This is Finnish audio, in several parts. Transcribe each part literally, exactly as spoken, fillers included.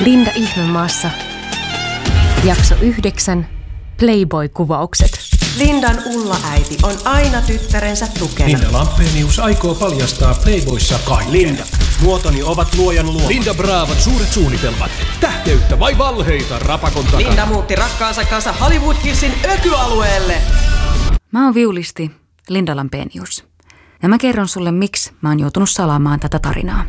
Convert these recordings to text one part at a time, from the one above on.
Linda Ihmemaassa. Jakso yhdeksän. Playboy-kuvaukset. Lindan Ulla-äiti on aina tyttärensä tukena. Linda Lampenius aikoo paljastaa Playboyssa kaiken. Linda, muotoni ovat luojan luoma. Linda Braavan suuret suunnitelmat. Tähteyttä vai valheita rapakon takana. Linda muutti rakkaansa kanssa Hollywood Hillsin ökyalueelle. Mä oon viulisti Linda Lampenius. Ja mä kerron sulle, miksi mä oon joutunut salaamaan tätä tarinaa.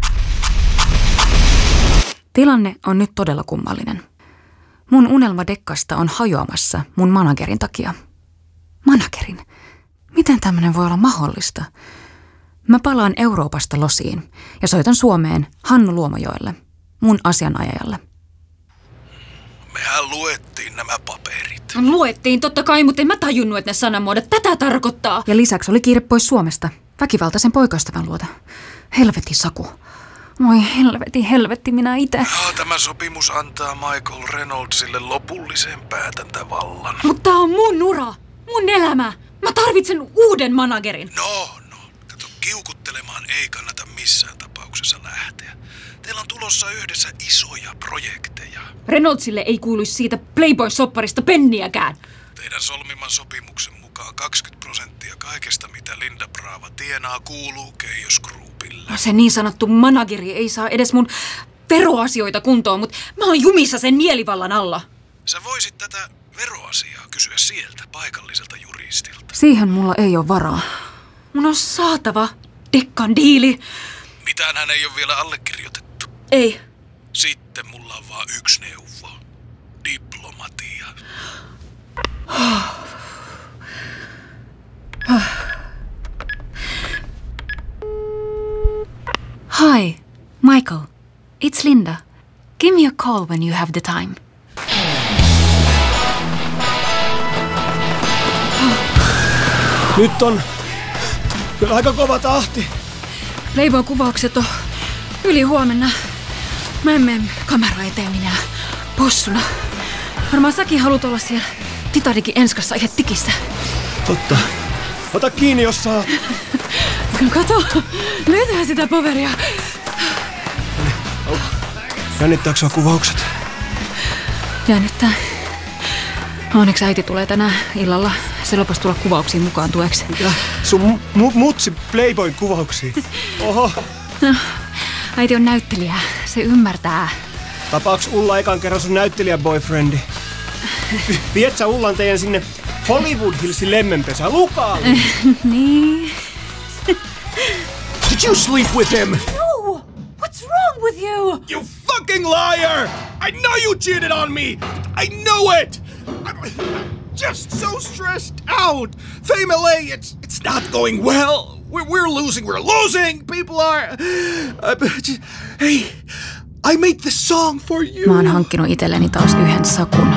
Tilanne on nyt todella kummallinen. Mun unelma Dekkasta on hajoamassa mun managerin takia. Managerin? Miten tämmönen voi olla mahdollista? Mä palaan Euroopasta losiin ja soitan Suomeen Hannu Luomajoelle, mun asianajajalle. Mehän luettiin nämä paperit. Luettiin totta kai, mutta en mä tajunnut, että ne sanamuodot tätä tarkoittaa. Ja lisäksi oli kiire pois Suomesta, väkivaltaisen poikaystävän luota. Helvetin Saku. Moi helvetin helvetti minä itse. No, tämä sopimus antaa Michael Reynoldsille lopullisen päätäntävallan. Mutta tää on mun ura, mun elämä. Mä tarvitsen uuden managerin. No, no. Kato, kiukuttelemaan ei kannata missään tapauksessa lähteä. Teillä on tulossa yhdessä isoja projekteja. Reynoldsille ei kuuluisi siitä Playboy-sopparista penniäkään. Teidän solmiman sopimuksen mukaan kaksikymmentä prosenttia kaikesta, mitä Linda Brava tienaa, kuuluu Keijo Groupille. No, se niin sanottu manageri ei saa edes mun veroasioita kuntoon, mutta mä oon jumissa sen mielivallan alla. Sä voisit tätä veroasiaa kysyä sieltä paikalliselta juristilta. Siihen mulla ei ole varaa. Mun on saatava Dekkan diili. Mitään hän ei ole vielä allekirjoitettu. Ei. Sitten mulla on vaan yksi neuvo. Diplomatia. Hi, Michael. It's Linda. Give me a call when you have the time. Nyt on kyllä aika kova tahti. Playboy-kuvaukset on yli huomenna. Mä en mene kamera eteen minä possuna. Varmaan säkin haluat olla siellä Titanicin enskassa ihan tikissä. Totta. Ota kiinni, jos saat. Kato, löytää sitä poveria. Jännittääkö sua kuvaukset? Jännittää. Onneksi äiti tulee tänään illalla. Se lupasi tulla kuvauksiin mukaan tueksi. Ja sun mu- mutsi Playboy-kuvauksiin. Oho. No, äiti on näyttelijä. Se ymmärtää. Tapaaks Ulla ekan kerran sun näyttelijä-boyfriendi? Viet sä Ullan teidän sinne Hollywood Hillsin lemmenpesään Lukaalle? Niin. Did you sleep with him? No! What's wrong with you? You fucking liar! I know you cheated on me! I know it! I'm just so stressed out! Fame L A, it's, it's not going well! We're, we're losing, we're losing! People are... Uh, just, hey, I made this song for you! Mä oon hankkinut itselleni taas yhden Sakun.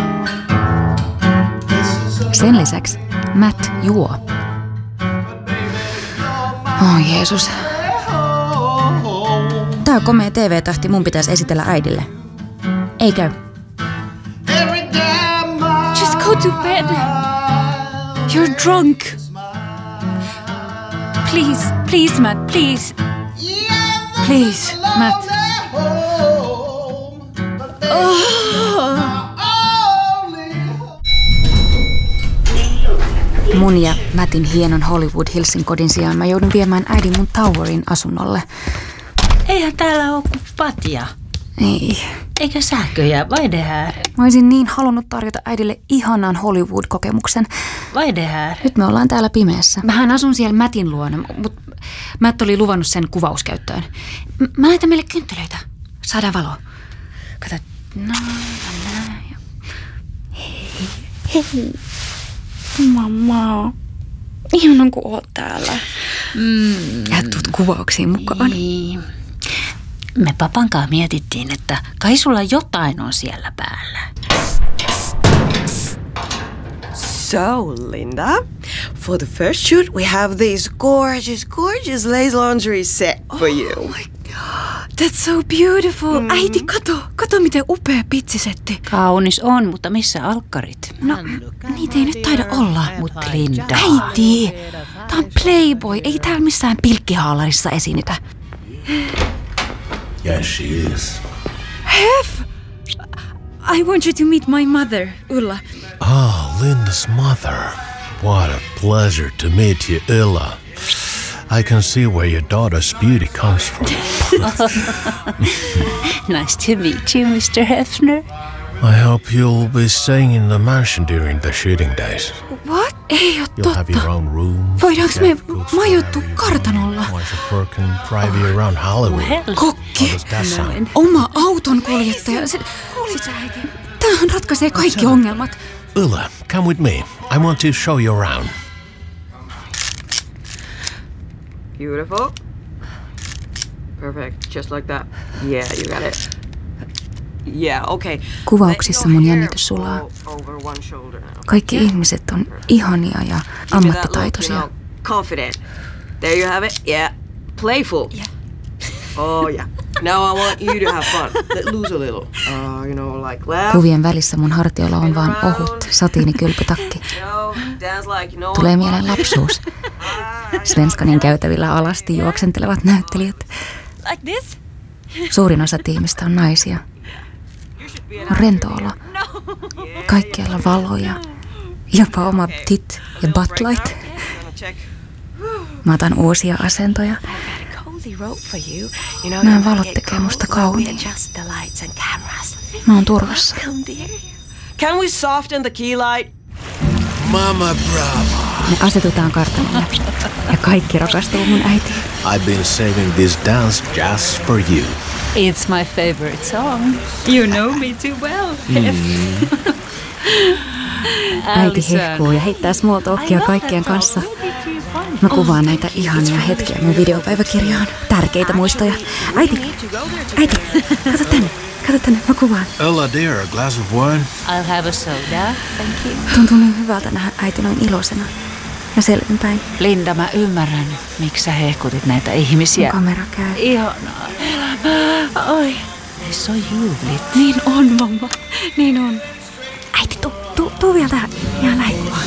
Sen lisäksi Matt juo. Oh Jeesus. Tää komea T V-tähti mun pitäisi esitellä äidille. Ei käy. Just go to bed. You're drunk. Please, please, Matt, please. Please, Matt. Mun ja Mattin hienon Hollywood Hillsin kodin sijaan mä joudun viemään äidin mun Towerin asunnolle. Eihän täällä ole kuin patja. Ei. Eikä sähköjä, vai det här? Mä olisin niin halunnut tarjota äidille ihanan Hollywood-kokemuksen. Vai det här? Nyt me ollaan täällä pimeässä. Mähän asun siellä Mattin luona, mutta Matt oli luvannut sen kuvauskäyttöön. M- mä laitan meille kynttilöitä. Saadaan valoa. Kato. No, no, hei, hei. Mamma. Ihanan kun oot täällä. Mm. Ja tuut kuvauksiin mukaan. Niin. Me papankaan mietittiin, että kai sulla jotain on siellä päällä. So, Linda, for the first shoot we have this gorgeous, gorgeous lace lingerie set for you. Oh my God, that's so beautiful. Mm. Äiti, kato, kato miten upea pitsisetti. Kaunis on, mutta missä alkkarit? No, niitä ei nyt taida olla. Mutta Linda. Äiti, tää on Playboy, ei täällä missään pilkkihaalarissa esiinnytä. Yes, she is. Hef! I want you to meet my mother, Ulla. Oh, Linda's mother. What a pleasure to meet you, Ulla. I can see where your daughter's beauty comes from. Nice to meet you, Mister Hefner. I hope you'll be staying in the mansion during the shooting days. What? Ei oo You'll have your totta. own room. Voidaanko me majoittua kartanolla? Work and drive you around Hollywood. Kokki. How does that sound? Oma auton kuljettaja. Se, se, tämähän ratkaisee kaikki ongelmat. Ulla, come with me. I want to show you around. Beautiful. Perfect. Just like that. Yeah, you got it. Yeah, okay. Kuvauksissa mun jännitys sulaa. Kaikki ihmiset on ihania ja ammattitaitoisia. Confident. There you have it. Yeah. Playful. Yeah. Oh yeah. Now I want you to have fun. Let loose a little. Uh, you know, like laugh. Kuvien välissä mun hartiolla on vaan ohut satiinikylpytakki. Tulee mieleen lapsuus. Svenskanin käytävillä alasti juoksentelevat näyttelijät. Like this? Suurin osa tiimistä on naisia. On rento olo. Kaikkialla valoja. Jopa oma tit ja butt light. Mä otan uusia asentoja. Nämä valot tekee musta kauniin. Mä oon turvassa. Can we soften the key light? Mama Brava. Me asetutaan kartanolle. Ja kaikki rakastuu mun äitiin. I've been saving this dance just for you. It's my favorite song. You know me too well. Äiti hehkuu ja heittää small talkia kaikkien kanssa. Mä kuvaan näitä ihania hetkiä mun videopäiväkirjaan. Tärkeitä muistoja. Äiti, äiti, kato tänne, kato tänne, mä kuvaan. Ulla dear, a glass of wine? I'll have a soda, thank you. Tuntuu niin hyvältä nähdä äiti noin iloisena ja selvinpäin. Linda, mä ymmärrän, miksi sä hehkutit näitä ihmisiä. Mun kamera käy. Ihanaa elämää. Oi, ne so juhlit. Niin on, mamma. Niin on. Äiti, tuu, tuu, tuu vielä tähän. Ihan lähimpään.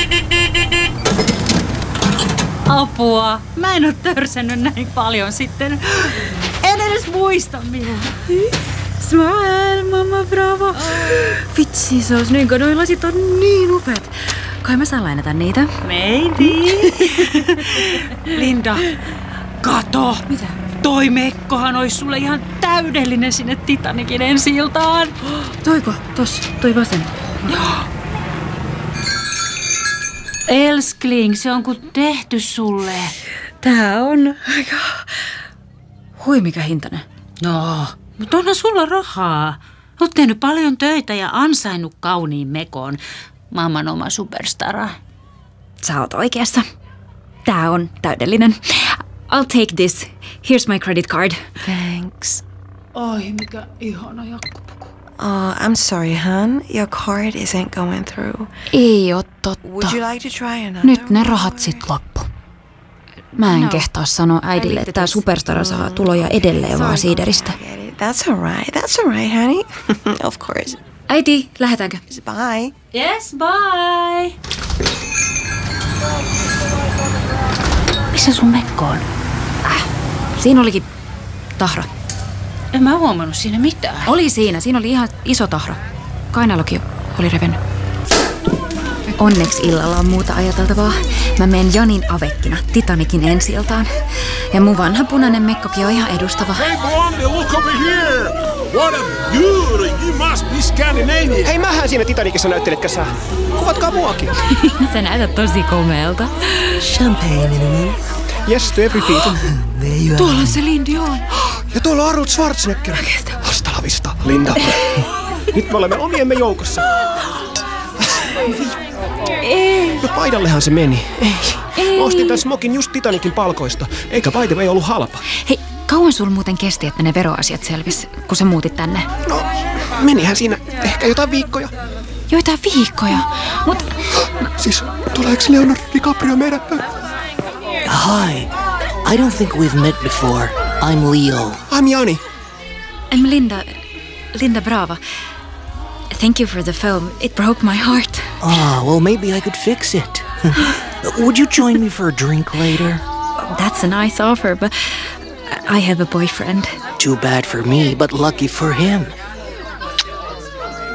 Apua. Mä en oo törsännyt näin paljon sitten. En edes muista minua. Smile, mamma bravo. Vitsi, se olisi niin, kun noi lasit on niin upeat. Kai mä saan lainata niitä? Maybe. Linda, kato. Mitä? Toi mekkohan olisi sulle ihan täydellinen sinne Titanikin ensi-iltaan. Toiko? Tos, toi vasen. Elskling, se on kuin tehty sulle. Tää on aika... Hui, mikä hintainen. No, mutta onhan sulla rahaa. Oot tehnyt paljon töitä ja ansainnut kauniin mekoon. Maailman oma superstara. Sä oot oikeassa. Tää on täydellinen. I'll take this. Here's my credit card. Thanks. Ai, mikä ihana jakkupuku. Oh, I'm sorry, hon. Your card isn't going through. Ei oo totta. Would you like to try another? Nyt ne rahat sit loppu. Mä en no. kehtaa sanoa äidille, että tää superstara saa tuloja edelleen vaan siideristä. That's alright, that's alright, honey. Of course. Äiti, lähdetäänkö? Bye. Yes, bye. Missä sun mekko on? Äh, siinä olikin tahra. En mä huomannut siinä mitään. Oli siinä, siinä oli ihan iso tahra. Kainalokin oli revennyt. Onneksi illalla on muuta ajateltavaa. Mä menen Janin avekkina Titanikin ensi-iltaan. Ja mun vanha punainen mekkokin on ihan edustava. Hey Blondie, look over here! What a beauty! You must be Scandinavian! Hei, mähän siinä Titanicissa näytteletkö sä? Kuvatkaa muakin. Sä näytät tosi komealta. Champagne in a minute. Yes, to every feet. There you are. Tuolla se Lindy on. Ja tuolla on Arnold Schwarzenegger. Hasta la vista, Linda. Nyt me olemme omiemme joukossa. Ei. No paidallehan se meni. Ei. Ei. Mä ostin tän smokin just Titanikin palkoista. Eikä by the way ollut halpa. Hei, kauan sul muuten kesti, että ne veroasiat selvis, kun sä muutit tänne? No, menihän siinä ehkä jotain viikkoja. Joitain viikkoja? Mut... Siis, tuleeko Leonardo DiCaprio meidän pöydä? Hi. I don't think we've met before. I'm Leo. I'm Jani. I'm Linda. Linda Brava. Thank you for the film. It broke my heart. Ah, well, maybe I could fix it. Would you join me for a drink later? That's a nice offer, but I have a boyfriend. Too bad for me, but lucky for him.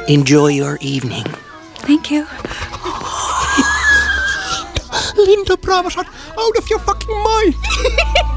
Enjoy your evening. Thank you. Linda Bravas on out of your fucking mind.